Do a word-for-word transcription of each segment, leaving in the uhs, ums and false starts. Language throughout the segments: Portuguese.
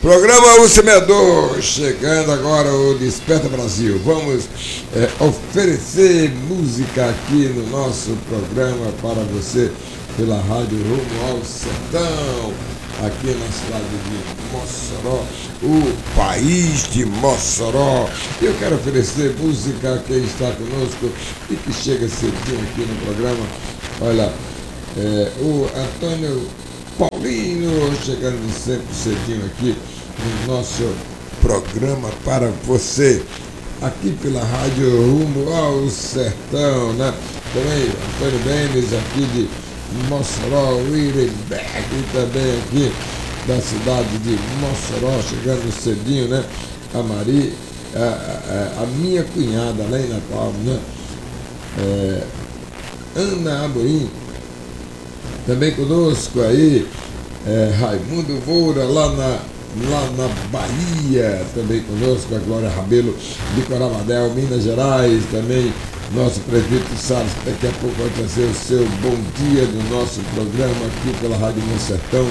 Programa O Semeador, chegando agora o Desperta Brasil. Vamos é, oferecer música aqui no nosso programa para você pela Rádio Rumo ao Sertão, aqui na cidade de Mossoró, o país de Mossoró. Eu quero oferecer música a quem está conosco e que chega cedinho aqui no programa. Olha, é, o Antônio Paulino chegando sempre cedinho aqui no nosso programa para você, aqui pela Rádio Rumo ao Sertão, né? Também Antônio Benes aqui de Mossoró, o Ireberg também aqui da cidade de Mossoró, chegando cedinho, né? A Maria, a, a, a minha cunhada lá em Natal, né? É, Ana Amorim, também conosco aí, é, Raimundo Moura lá na, lá na Bahia, também conosco, a Glória Rabelo de Corabadel, Minas Gerais, também nosso presbítero Salles, daqui a pouco vai trazer o seu bom dia do nosso programa aqui pela Rádio No Sertão.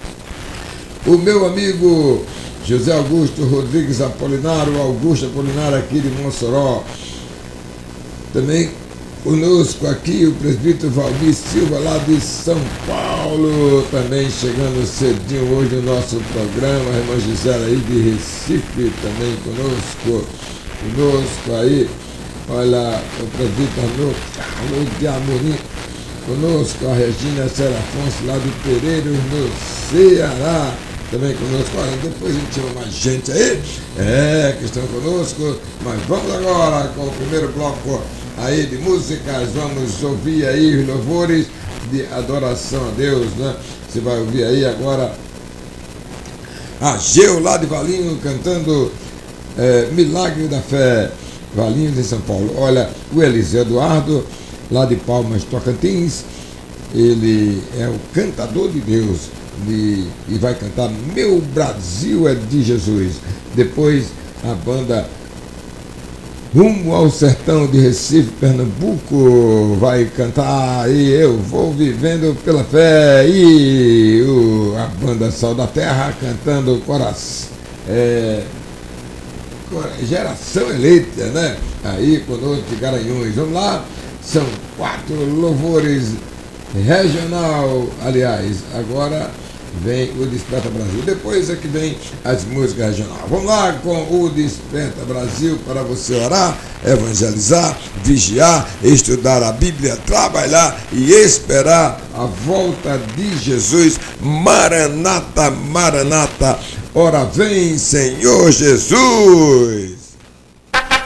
O meu amigo José Augusto Rodrigues Apolinário, Augusto Apolinário aqui de Mossoró. Também conosco aqui o presbítero Valmir Silva lá de São Paulo, também chegando cedinho hoje no nosso programa. A irmã Gisela aí de Recife também conosco, conosco aí. Olha, o presbítero Arnô Carlos de Amorim, conosco, a Regina Serafonso lá do Pereiro, no Ceará, também conosco. Olha, depois a gente chama mais gente aí, é, que estão conosco, mas vamos agora com o primeiro bloco aí de músicas. Vamos ouvir aí os louvores de adoração a Deus, né? Você vai ouvir aí agora a Geu lá de Valinho cantando é, Milagre da Fé. Valinhos em São Paulo. Olha, o Eliseu Eduardo, lá de Palmas, Tocantins, ele é o cantador de Deus de, e vai cantar Meu Brasil é de Jesus. Depois a banda Rumo ao Sertão de Recife, Pernambuco, vai cantar E Eu Vou Vivendo pela Fé, e o, a banda Sal da Terra cantando Coração. É, Geração Eleita, né? Aí conosco de Garanhuns. Vamos lá, são quatro louvores regional, aliás, agora vem o Desperta Brasil, depois é que vem as músicas regionais. Vamos lá com o Desperta Brasil para você orar, evangelizar, vigiar, estudar a Bíblia, trabalhar e esperar a volta de Jesus. Maranata, Maranata, ora vem, Senhor Jesus.